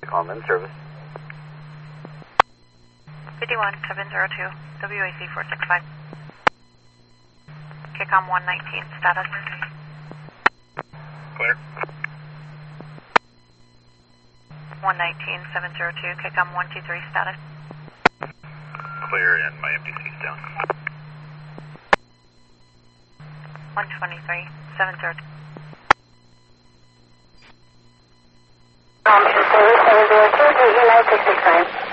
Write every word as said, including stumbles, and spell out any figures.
Calm in service. fifty-one seven zero two, W A C four six five. K COM one nineteen, status. Clear. one nineteen seven zero two, K COM one two three, status. Clear and my M D C's down. one twenty-three seven zero two. Um, seven zero two, United six six nine.